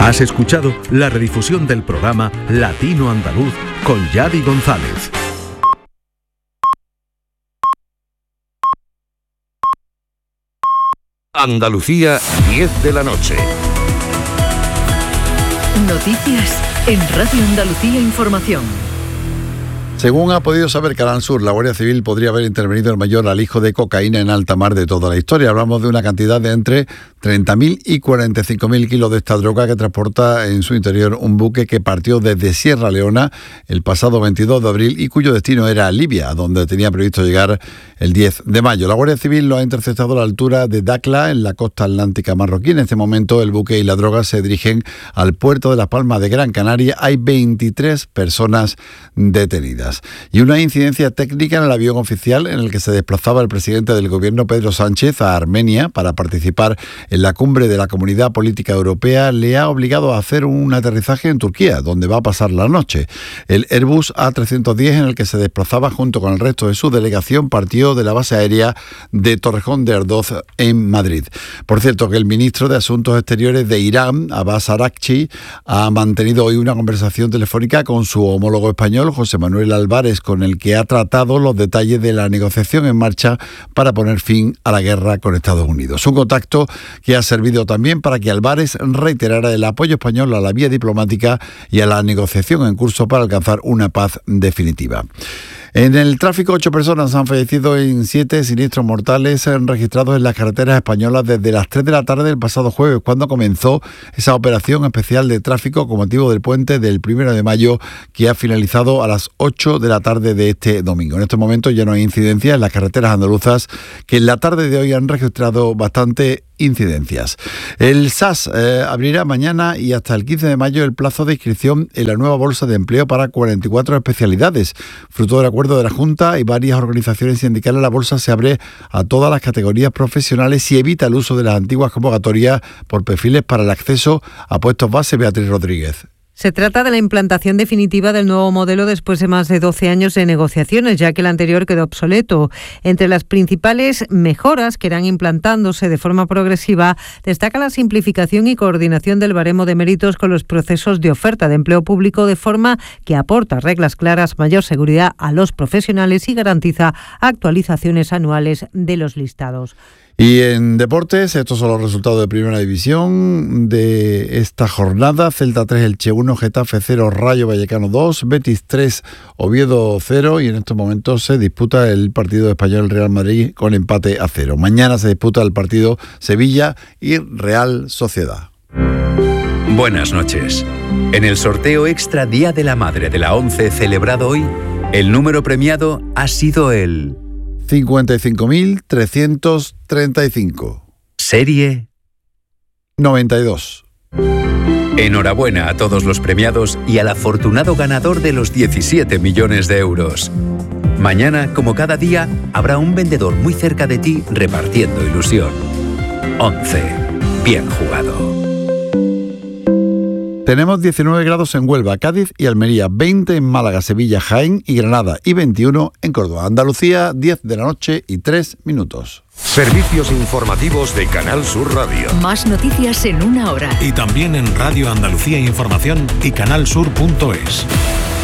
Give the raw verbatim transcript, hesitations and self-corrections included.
Has escuchado la redifusión del programa Latino Andaluz con Yadi González. Andalucía, diez de la noche. Noticias en Radio Andalucía Información. Según ha podido saber Canal Sur, la Guardia Civil podría haber intervenido el mayor alijo de cocaína en alta mar de toda la historia. Hablamos de una cantidad de entre treinta mil y cuarenta y cinco mil kilos de esta droga que transporta en su interior un buque que partió desde Sierra Leona el pasado veintidós de abril y cuyo destino era Libia, donde tenía previsto llegar el diez de mayo. La Guardia Civil lo ha interceptado a la altura de Dakla, en la costa atlántica marroquí. En este momento el buque y la droga se dirigen al puerto de Las Palmas de Gran Canaria. Hay veintitrés personas detenidas. Y una incidencia técnica en el avión oficial en el que se desplazaba el presidente del gobierno Pedro Sánchez a Armenia para participar en la cumbre de la Comunidad Política Europea le ha obligado a hacer un aterrizaje en Turquía, donde va a pasar la noche. El Airbus A trescientos diez en el que se desplazaba junto con el resto de su delegación partió de la base aérea de Torrejón de Ardoz en Madrid. Por cierto, que el ministro de Asuntos Exteriores de Irán, Abbas Araghchi, ha mantenido hoy una conversación telefónica con su homólogo español, José Manuel Álvarez, con el que ha tratado los detalles de la negociación en marcha para poner fin a la guerra con Estados Unidos. Un contacto que ha servido también para que Álvarez reiterara el apoyo español a la vía diplomática y a la negociación en curso para alcanzar una paz definitiva. En el tráfico, ocho personas han fallecido en siete siniestros mortales registrados en las carreteras españolas desde las tres de la tarde del pasado jueves, cuando comenzó esa operación especial de tráfico con motivo del puente del primero de mayo, que ha finalizado a las ocho de la tarde de este domingo. En estos momentos ya no hay incidencias en las carreteras andaluzas, que en la tarde de hoy han registrado bastante incidencias. El S A S eh, abrirá mañana y hasta el quince de mayo el plazo de inscripción en la nueva bolsa de empleo para cuarenta y cuatro especialidades. Fruto del acuerdo de la Junta y varias organizaciones sindicales, la bolsa se abre a todas las categorías profesionales y evita el uso de las antiguas convocatorias por perfiles para el acceso a puestos base. Beatriz Rodríguez. Se trata de la implantación definitiva del nuevo modelo después de más de doce años de negociaciones, ya que el anterior quedó obsoleto. Entre las principales mejoras que irán implantándose de forma progresiva, destaca la simplificación y coordinación del baremo de méritos con los procesos de oferta de empleo público, de forma que aporta reglas claras, mayor seguridad a los profesionales y garantiza actualizaciones anuales de los listados. Y en deportes, estos son los resultados de Primera División de esta jornada. Celta tres, Elche uno, Getafe cero, Rayo Vallecano dos, Betis tres, Oviedo cero, y en estos momentos se disputa el partido español Real Madrid con empate a cero. Mañana se disputa el partido Sevilla y Real Sociedad. Buenas noches. En el sorteo extra Día de la Madre de la ONCE celebrado hoy, el número premiado ha sido el cincuenta y cinco mil trescientos treinta y cinco. Serie noventa y dos. Enhorabuena a todos los premiados y al afortunado ganador de los diecisiete millones de euros. Mañana, como cada día, habrá un vendedor muy cerca de ti repartiendo ilusión. once. Bien jugado. Tenemos diecinueve grados en Huelva, Cádiz y Almería, veinte en Málaga, Sevilla, Jaén y Granada y veintiuno en Córdoba. Andalucía, diez de la noche y tres minutos. Servicios informativos de Canal Sur Radio. Más noticias en una hora. Y también en Radio Andalucía Información y canal sur punto es.